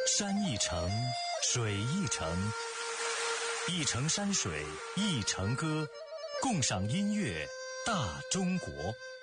山一程，水一程，一程山水一程歌，共赏音乐大中国。